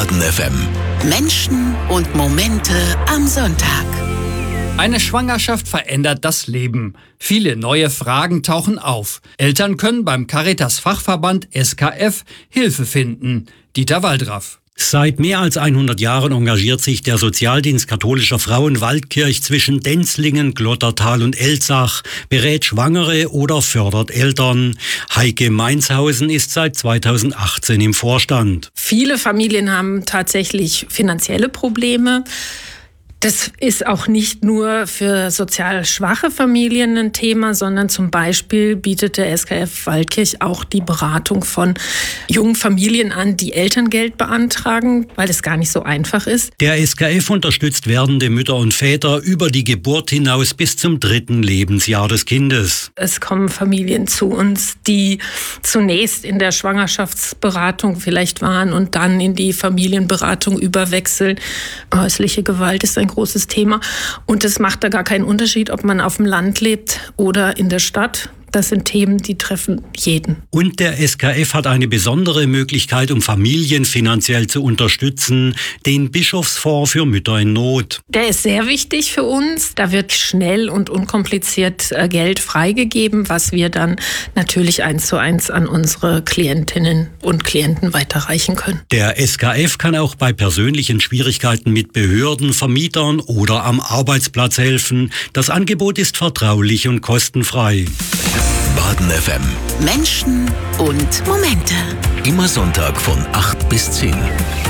Baden FM. Menschen und Momente am Sonntag. Eine Schwangerschaft verändert das Leben. Viele neue Fragen tauchen auf. Eltern können beim Caritas-Fachverband SKF Hilfe finden. Dieter Waldraff. Seit mehr als 100 Jahren engagiert sich der Sozialdienst katholischer Frauen Waldkirch zwischen Denzlingen, Glottertal und Elzach, berät Schwangere oder fördert Eltern. Heike Mainshausen ist seit 2018 im Vorstand. Viele Familien haben tatsächlich finanzielle Probleme. Das ist auch nicht nur für sozial schwache Familien ein Thema, sondern zum Beispiel bietet der SKF Waldkirch auch die Beratung von jungen Familien an, die Elterngeld beantragen, weil es gar nicht so einfach ist. Der SKF unterstützt werdende Mütter und Väter über die Geburt hinaus bis zum 3. Lebensjahr des Kindes. Es kommen Familien zu uns, die zunächst in der Schwangerschaftsberatung vielleicht waren und dann in die Familienberatung überwechseln. Häusliche Gewalt ist ein großes Thema. Und es macht da gar keinen Unterschied, ob man auf dem Land lebt oder in der Stadt. Das sind Themen, die treffen jeden. Und der SKF hat eine besondere Möglichkeit, um Familien finanziell zu unterstützen, den Bischofsfonds für Mütter in Not. Der ist sehr wichtig für uns. Da wird schnell und unkompliziert Geld freigegeben, was wir dann natürlich 1:1 an unsere Klientinnen und Klienten weiterreichen können. Der SKF kann auch bei persönlichen Schwierigkeiten mit Behörden, Vermietern oder am Arbeitsplatz helfen. Das Angebot ist vertraulich und kostenfrei. Baden FM. Menschen und Momente. Immer Sonntag von 8 bis 10.